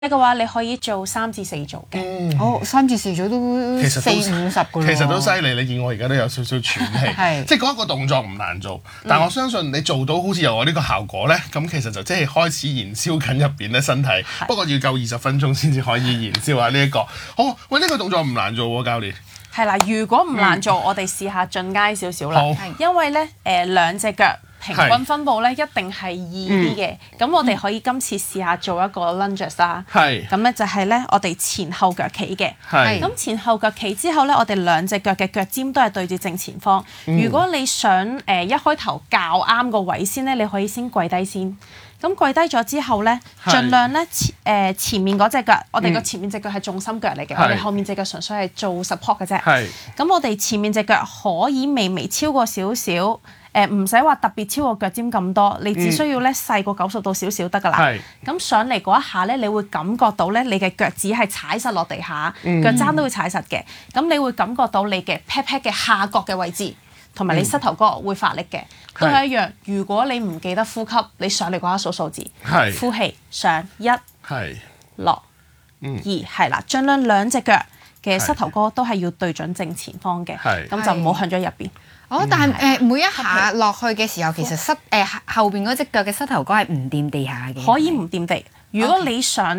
嘅話，你可以做3至4組嘅。 3至4組都40-50個咯。 其實都犀利，你見我而家都有少少喘氣。即係嗰一個動作唔難做，但我相信你做到好似有我呢個效果咧，咁其實就即係開始燃燒緊入邊咧身體。不過要夠20分鐘先至可以燃燒下呢一個。好，喂，呢個動作唔難做喎，教練。 係啦，如果唔難做，我哋試下進階少少啦。因為咧兩隻腳平均分佈咧一定係易啲嘅，咁我哋可以今次試下做一個 lunges 啦。咁咧就係咧我哋前後腳企嘅。咁前後腳企之後咧，我哋兩隻腳嘅腳尖都係對住正前方。如果你想一開頭較啱個位先咧，你可以先跪低先。咁跪低咗之後咧，盡量咧前面嗰隻腳，我哋個前面隻腳係重心腳嚟嘅，我哋後面隻腳純粹係做 support 嘅啫。咁我哋前面隻腳可以微微超過少少。唔使話特別超過腳尖咁多，你只需要咧細過90度少少得㗎啦。咁上嚟嗰一下咧，你會感覺到咧你嘅腳趾係踩實落地下，腳踭都會踩實嘅。咁你會感覺到你嘅 pat pat 嘅下角嘅位置，同埋你膝頭哥會發力嘅，都係一樣。如果你唔記得呼吸，你上嚟嗰一數數字，呼氣上1，落2，係啦，盡量兩隻腳嘅膝頭哥都係要對準正前方嘅，咁就唔好向咗入邊。 但係每一下落去嘅時候，其實後邊嗰隻腳嘅膝頭哥係唔掂地下嘅。 可以唔掂地。如果你想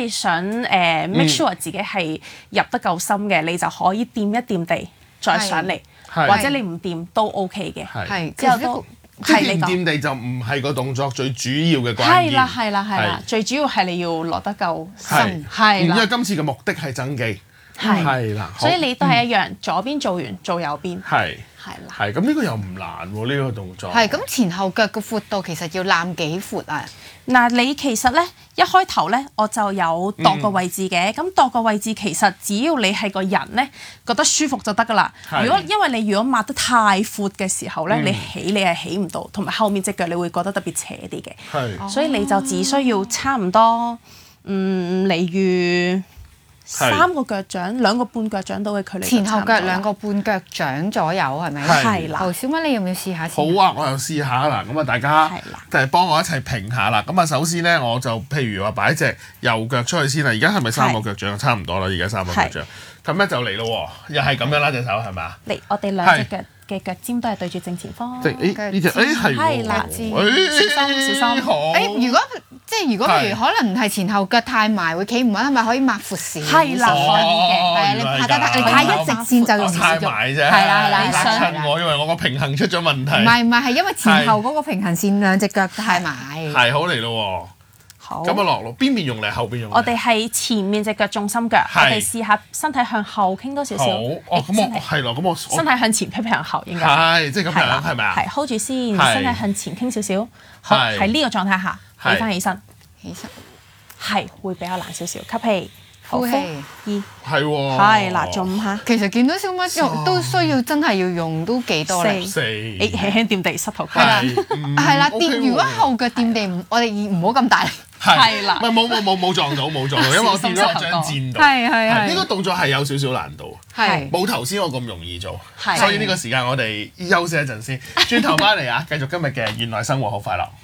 make sure 自己係入得夠深嘅，你就可以掂一掂地再上嚟，或者你唔掂都 OK 嘅。之後都掂唔掂地就唔係個動作最主要嘅關鍵。 係啦，最主要係你要落得夠深。 因為今次嘅目的係增肌。係啦， 所以你都係一樣，左邊做完做右邊。 係咁呢個又唔難喎，呢個動作。 咁前後腳嘅闊度其實要攬幾闊啊？ 嗱，你其實咧一開頭咧我就有度個位置嘅，咁度個位置其實只要你係個人咧覺得舒服就得㗎啦。因為你如果抹得太闊嘅時候咧，你係起唔到，同埋後面隻腳你會覺得特別斜啲嘅。所以你就只需要差唔多例如3個腳掌、2個半腳掌到嘅距離。 前後腳2個半腳掌左右係咪？ 係啦。 小乜你要唔要試下先？ 好啊，我又試下啦。咁啊，大家就係幫我一齊評下啦。咁啊，首先咧，我就譬如話擺隻右腳出去先啦。而家係咪3個腳掌？差唔多啦，而家3個腳掌。咁咧就嚟咯喎，又係咁樣啦，隻手係咪啊？ 嚟，我哋兩隻腳嘅腳尖都係對住正前方。 呢隻係啦，小心。 如果譬如可能係前後腳太埋會企唔穩，係咪可以抹闊少？ 係啦，可以嘅。 你拍一直線就容易太埋啫。 係啦， 你親我，因為我個平衡出咗問題。 唔係，係因為前後嗰個平衡線兩隻腳太埋。 係好嚟咯喎。 好。 咁啊落咯，邊邊用力，後邊用力。 我哋係前面隻腳重心腳，我哋試下身體向後傾多少少。 好。咁我係咯，咁我身體向前，向後應該。 係，即係咁樣，係咪啊？ 係 hold 住先，身體向前傾少少。好，喺呢個狀態下，起翻起身。係會比較難少少，吸氣，呼氣，2，係啦，做5下。 其實見到小乜都需要真係要用都幾多咧 ？4， 輕輕掂地膝頭哥。 係啦，掂。如果後腳掂地，我哋唔好咁大力。 係啦。 冇撞到，因為我掂咗張墊度。 係。 呢個動作係有少少難度，冇頭先我咁容易做。所以呢個時間我哋休息一陣先，轉頭翻嚟啊，繼續今日嘅原來生活好快樂。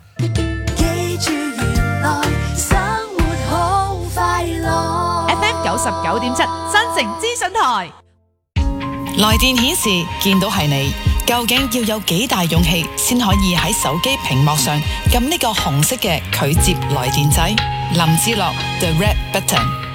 FM 99.7新城資訊台，來電顯示見到係你，究竟要有幾大勇氣先可以喺手機屏幕上撳呢個紅色嘅拒接來電掣？林志樂 The Red Button。